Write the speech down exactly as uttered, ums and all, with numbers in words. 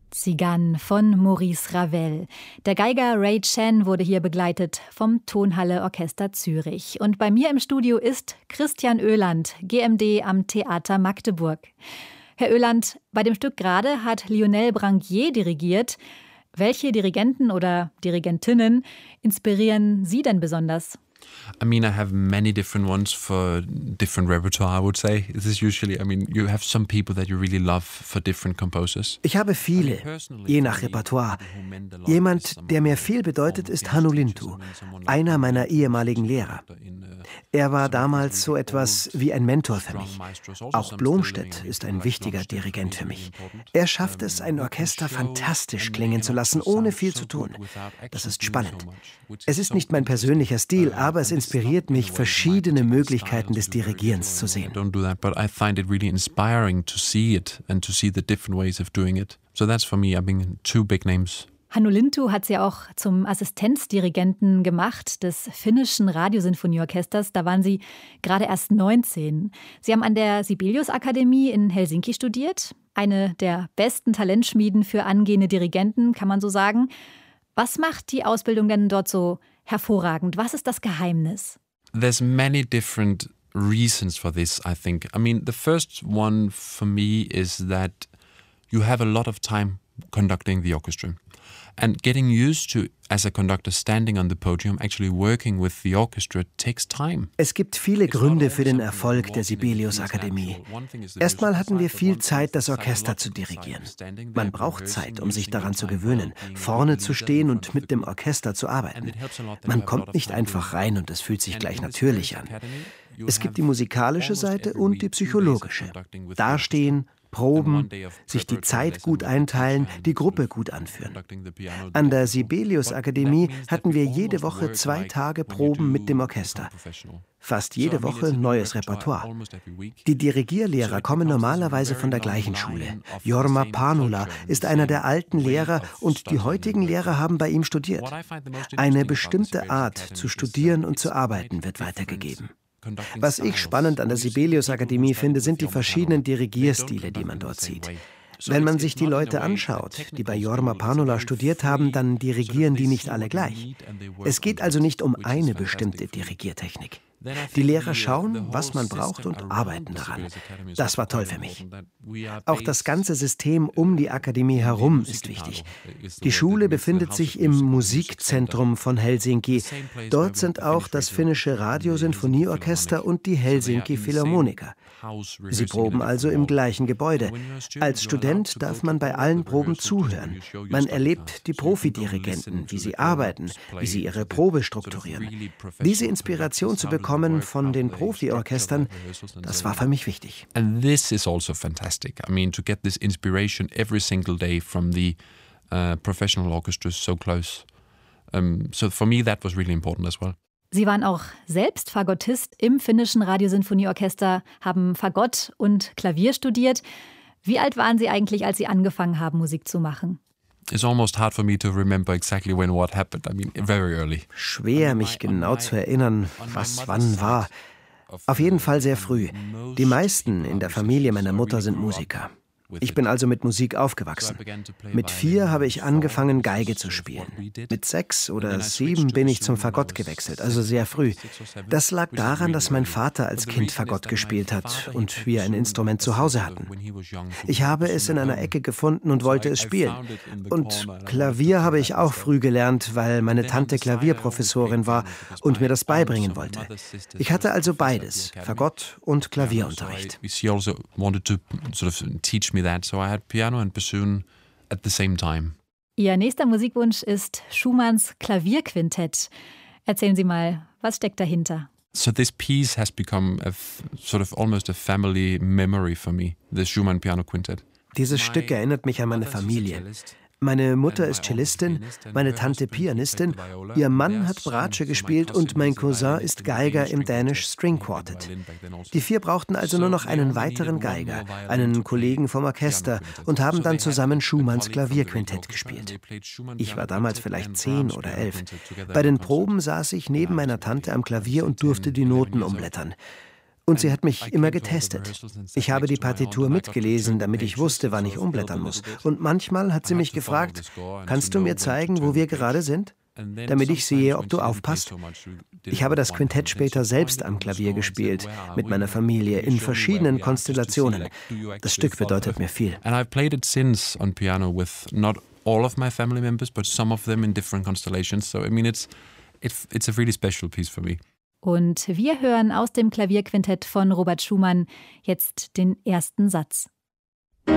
Tzigan von Maurice Ravel. Der Geiger Ray Chen wurde hier begleitet vom Tonhalle Orchester Zürich. Und bei mir im Studio ist Christian Oeland, G M D am Theater Magdeburg. Herr Oeland, bei dem Stück gerade hat Lionel Branguier dirigiert. Welche Dirigenten oder Dirigentinnen inspirieren Sie denn besonders? I mean, I have many different ones for different repertoire, I would say. This is usually, I mean, you have some people that you really love for different composers. Ich habe viele, je nach Repertoire. Jemand, der mir viel bedeutet, ist Hannu Lintu, einer meiner ehemaligen Lehrer. Er war damals so etwas wie ein Mentor für mich. Auch Blomstedt ist ein wichtiger Dirigent für mich. Er schafft es, ein Orchester fantastisch klingen zu lassen, ohne viel zu tun. Das ist spannend. Es ist nicht mein persönlicher Stil, aber es inspiriert mich, verschiedene Möglichkeiten des Dirigierens zu sehen. Don't do that, but I find it really inspiring to see it and to see the different ways of doing it. So that's for me, I mean, two big names. Hannu Lintu hat sie auch zum Assistenzdirigenten gemacht des finnischen Radiosinfonieorchesters. Da waren Sie gerade erst neunzehn. Sie haben an der Sibelius-Akademie in Helsinki studiert. Eine der besten Talentschmieden für angehende Dirigenten, kann man so sagen. Was macht die Ausbildung denn dort so hervorragend? Was ist das Geheimnis? There's many different reasons for this, I think. I mean, the first one for me is that you have a lot of time conducting the orchestra. And getting used to, as a conductor, standing on the podium, actually working with the orchestra takes time. Es gibt viele Gründe für den Erfolg der Sibelius-Akademie. Erstmal hatten wir viel Zeit, das Orchester zu dirigieren. Man braucht Zeit, um sich daran zu gewöhnen, vorne zu stehen und mit dem Orchester zu arbeiten. Man kommt nicht einfach rein und es fühlt sich gleich natürlich an. Es gibt die musikalische Seite und die psychologische. Dastehen, proben, sich die Zeit gut einteilen, die Gruppe gut anführen. An der Sibelius-Akademie hatten wir jede Woche zwei Tage Proben mit dem Orchester. Fast jede Woche neues Repertoire. Die Dirigierlehrer kommen normalerweise von der gleichen Schule. Jorma Panula ist einer der alten Lehrer und die heutigen Lehrer haben bei ihm studiert. Eine bestimmte Art zu studieren und zu arbeiten wird weitergegeben. Was ich spannend an der Sibelius-Akademie finde, sind die verschiedenen Dirigierstile, die man dort sieht. Wenn man sich die Leute anschaut, die bei Jorma Panula studiert haben, dann dirigieren die nicht alle gleich. Es geht also nicht um eine bestimmte Dirigiertechnik. Die Lehrer schauen, was man braucht und arbeiten daran. Das war toll für mich. Auch das ganze System um die Akademie herum ist wichtig. Die Schule befindet sich im Musikzentrum von Helsinki. Dort sind auch das finnische Radiosinfonieorchester und die Helsinki Philharmoniker. Sie proben also im gleichen Gebäude. Als Student darf man bei allen Proben zuhören. Man erlebt die Profidirigenten, wie sie arbeiten, wie sie ihre Probe strukturieren. Diese Inspiration zu bekommen von den Profiorchestern, das war für mich wichtig. And this is also fantastic. I mean, to get this inspiration every single day from the uh, professional orchestras so close. Um, so for me that was really important as well. Sie waren auch selbst Fagottist im finnischen Radiosinfonieorchester, haben Fagott und Klavier studiert. Wie alt waren Sie eigentlich, als Sie angefangen haben, Musik zu machen? It's almost hard for me to remember exactly when what happened. I mean, very early. Schwer, mich genau zu erinnern, was wann war. Auf jeden Fall sehr früh. Die meisten in der Familie meiner Mutter sind Musiker. Ich bin also mit Musik aufgewachsen. Mit vier habe ich angefangen, Geige zu spielen. Mit sechs oder sieben bin ich zum Fagott gewechselt, also sehr früh. Das lag daran, dass mein Vater als Kind Fagott gespielt hat und wir ein Instrument zu Hause hatten. Ich habe es in einer Ecke gefunden und wollte es spielen. Und Klavier habe ich auch früh gelernt, weil meine Tante Klavierprofessorin war und mir das beibringen wollte. Ich hatte also beides, Fagott und Klavierunterricht. That, so I had piano and bassoon at the same time. Ihr nächster Musikwunsch ist Schumanns Klavierquintett. Erzählen Sie mal, was steckt dahinter? So this piece has become a f- sort of almost a family memory for me, the Schumann Piano Quintet. Dieses Stück erinnert mich an meine Familie. Meine Mutter ist Cellistin, meine Tante Pianistin, ihr Mann hat Bratsche gespielt und mein Cousin ist Geiger im Danish String Quartet. Die vier brauchten also nur noch einen weiteren Geiger, einen Kollegen vom Orchester und haben dann zusammen Schumanns Klavierquintett gespielt. Ich war damals vielleicht zehn oder elf. Bei den Proben saß ich neben meiner Tante am Klavier und durfte die Noten umblättern. Und sie hat mich immer getestet. Ich habe die Partitur mitgelesen, damit ich wusste, wann ich umblättern muss. Und manchmal hat sie mich gefragt, kannst du mir zeigen, wo wir gerade sind? Damit ich sehe, ob du aufpasst. Ich habe das Quintett später selbst am Klavier gespielt, mit meiner Familie, in verschiedenen Konstellationen. Das Stück bedeutet mir viel. And I've played it since on piano with not all of my family members, but some of them in different constellations. So I mean, it's it's it's a really special piece for me. Und wir hören aus dem Klavierquintett von Robert Schumann jetzt den ersten Satz.